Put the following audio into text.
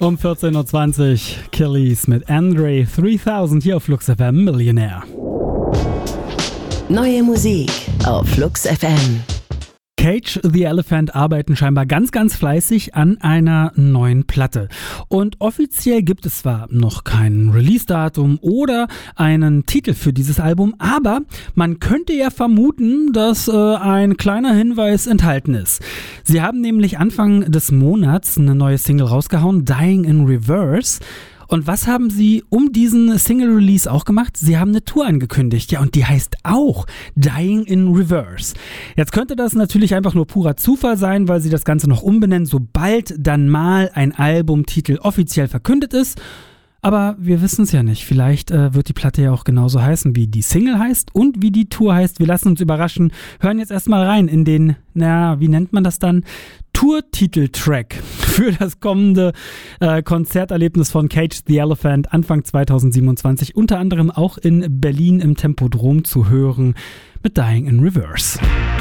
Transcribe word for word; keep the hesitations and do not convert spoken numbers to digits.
Um vierzehn Uhr zwanzig, Killies mit Andre dreitausend hier auf Flux F M Millionaire. Neue Musik auf Flux F M. Cage the Elephant arbeiten scheinbar ganz, ganz fleißig an einer neuen Platte. Und offiziell gibt es zwar noch kein Release-Datum oder einen Titel für dieses Album, aber man könnte ja vermuten, dass äh, ein kleiner Hinweis enthalten ist. Sie haben nämlich Anfang des Monats eine neue Single rausgehauen, Dying in Reverse. Und was haben sie um diesen Single-Release auch gemacht? Sie haben eine Tour angekündigt, ja, und die heißt auch Dying in Reverse. Jetzt könnte das natürlich einfach nur purer Zufall sein, weil sie das Ganze noch umbenennen, sobald dann mal ein Albumtitel offiziell verkündet ist. Aber wir wissen es ja nicht. Vielleicht äh, wird die Platte ja auch genauso heißen, wie die Single heißt und wie die Tour heißt. Wir lassen uns überraschen. Hören jetzt erstmal rein in den, na, wie nennt man das dann? Tour-Titel-Track für das kommende äh, Konzerterlebnis von Cage the Elephant Anfang zweitausendsiebenundzwanzig. Unter anderem auch in Berlin im Tempodrom zu hören mit Dying in Reverse.